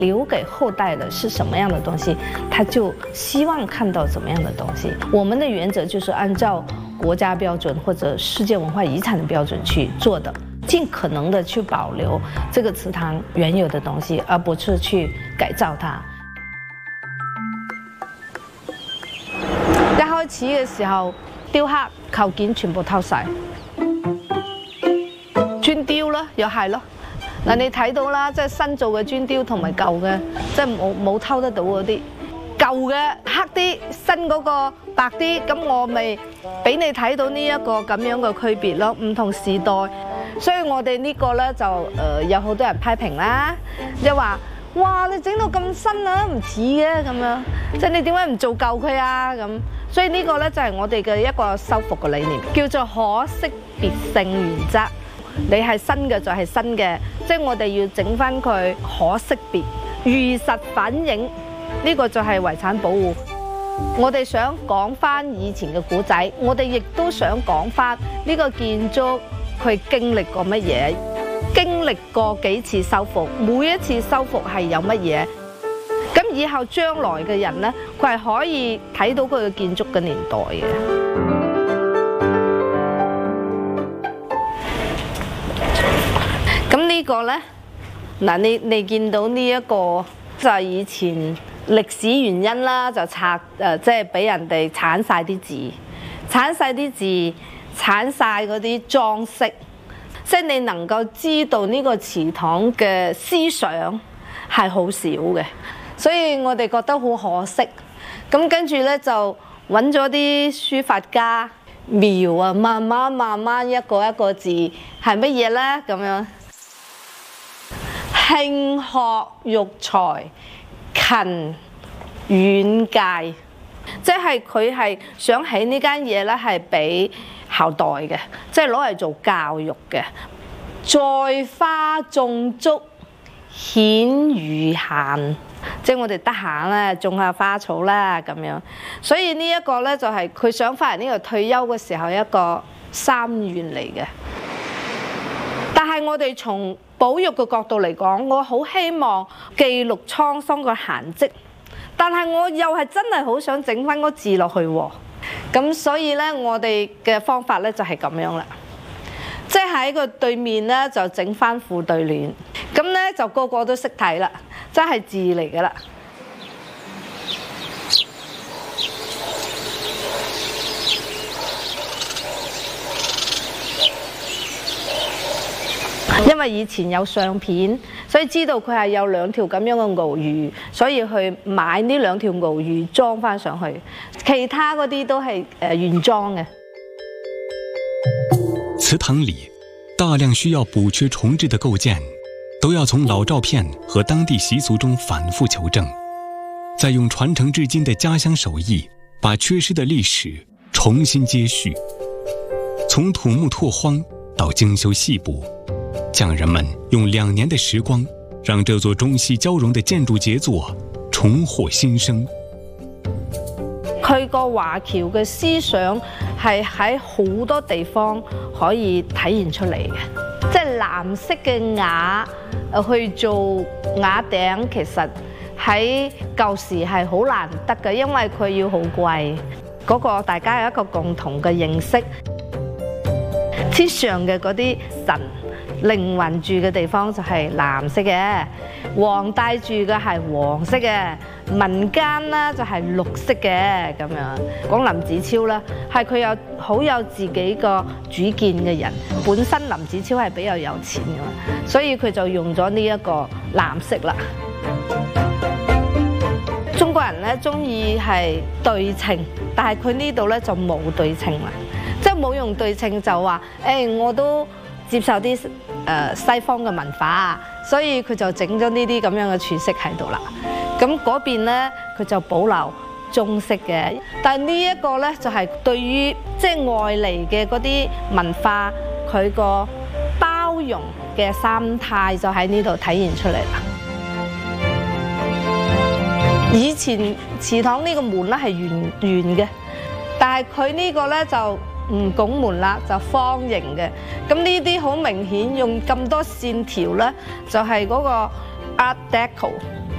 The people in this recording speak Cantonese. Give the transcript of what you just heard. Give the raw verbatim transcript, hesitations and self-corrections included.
留给后代的是什么样的东西，他就希望看到怎么样的东西。我们的原则就是按照国家标准或者世界文化遗产的标准去做的，尽可能的去保留这个祠堂原有的东西，而不是去改造它。一開始嘅時候，雕刻構件全部偷晒，磚雕啦，又係咯。嗱，你睇到啦，即係新做嘅磚雕同埋舊嘅，即係冇冇偷得到嗰啲。舊嘅黑啲，新嗰個白啲，咁我咪俾你睇到呢一個咁樣嘅區別咯，唔同時代。所以我哋呢個咧就誒、呃、有好多人批評啦，即係話哇你整到咁新啊，唔似嘅咁樣，即係你點解唔做舊佢啊咁？所以呢個咧就係我哋嘅一個修復嘅理念，叫做可識別性原則。你係新嘅就係新嘅，即係我哋要整翻佢可識別、如實反映，呢個就係遺產保護。我哋想講翻以前嘅古仔，我哋亦都想講翻呢個建築佢經歷過乜嘢，經歷過幾次修復，每一次修復係有乜嘢。咁以後將來嘅人呢，佢係可以睇到佢嘅建築嘅年代嘅。咁呢個呢，嗱你你見到呢一個就係以前歷史原因啦，就拆誒，即係俾人哋剷晒啲字，剷晒啲字，剷晒嗰啲裝飾，即係你能夠知道呢個祠堂嘅思想係好少嘅，所以我哋覺得好可惜。咁跟住呢，就揾咗啲書法家描啊，慢慢慢慢一個一個字係乜嘢呢？咁樣。興學育才勤遠戒，即係佢係想起呢間嘢咧，係俾後代嘅，即係攞嚟做教育嘅。在花種竹，顯餘閒，即係我哋得閒咧種下花草啦咁樣。所以呢一個咧就係佢想翻嚟呢度退休嘅時候一個心願嚟嘅。但係我哋從保育嘅角度嚟講，我好希望記錄滄桑嘅痕跡，但係我又係真係好想整翻個字落去喎。咁所以呢，我哋嘅方法呢就係咁樣啦，即係喺個對面呢就整翻副對聯，咁呢就個個都識睇啦，真係字嚟㗎啦。因為以前有相片，所以知道佢係有兩條咁樣嘅鰲魚，所以去買呢兩條鰲魚裝翻上去，其他嗰啲都係誒原裝嘅。 祠堂里大量需要補缺重置的構件，都要從老照片和當地習俗中反覆求證，再用傳承至今的家鄉手藝，把缺失的歷史重新接續，從土木拓荒到精修細補。匠人們用兩年的時光，讓這座中西交融的建築傑作重獲新生。 佢個華僑嘅思想係喺好多地方可以體現出嚟嘅，即係藍色嘅瓦去做瓦頂，其實喺舊時係好難得嘅，因為佢要好貴。嗰個大家有一個共同嘅認識，天上嘅嗰啲神靈魂住嘅地方就係藍色嘅，皇帝住嘅係黃色嘅，民間啦就係綠色嘅咁樣。講林子超啦，係佢有好有自己個主見嘅人，本身林子超係比較有錢嘅嘛，所以佢就用咗呢一個藍色啦。中國人咧中意係對稱，但係佢呢度咧就冇對稱啦，即係冇用對稱就話誒、欸、我都接受啲誒、呃、西方嘅文化，所以佢就整咗呢啲咁樣嘅柱式喺度啦。咁嗰邊咧佢就保留中式嘅，但係呢一個咧就係、是、對於即係外嚟嘅嗰啲文化，佢個包容嘅心態就喺呢度體現出嚟啦。以前祠堂呢個門咧係圓圓嘅，但係佢呢個咧就唔拱門啦，就方形嘅。咁呢啲好明顯用咁多線條咧，就係嗰個 Art Deco。